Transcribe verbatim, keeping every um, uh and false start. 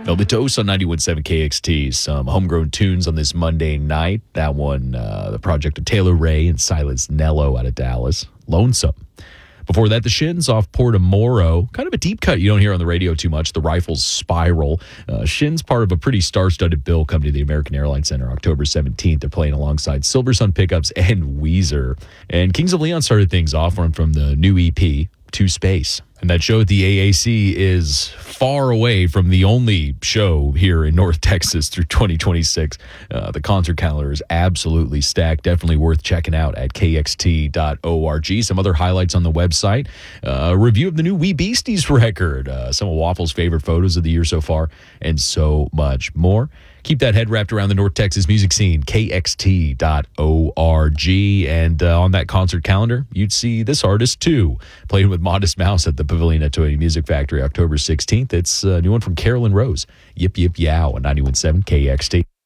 Well, the dose on ninety-one point seven K X T. Some homegrown tunes on this Monday night. That one, uh, the project of Taylor Ray and Silas Nello out of Dallas. Lonesome. Before that, the Shins off Portamoro. Kind of a deep cut you don't hear on the radio too much. The Rifles Spiral. Uh, Shins part of a pretty star-studded bill coming to the American Airlines Center October seventeenth. They're playing alongside Silver Sun Pickups and Weezer. And Kings of Leon started things off, one from the new E P, To Space. And that show at the A A C is far away from the only show here in North Texas through twenty twenty-six. Uh, the concert calendar is absolutely stacked. Definitely worth checking out at K X T dot org. Some other highlights on the website. Uh, a review of the new Wee Beasties record. Uh, some of Waffle's favorite photos of the year so far. And so much more. Keep that head wrapped around the North Texas music scene, K X T dot org. And uh, on that concert calendar, you'd see this artist, too, playing with Modest Mouse at the Pavilion at Toyota Music Factory October sixteenth. It's a new one from Carolyn Rose, Yip Yip Yow on ninety-one point seven K X T.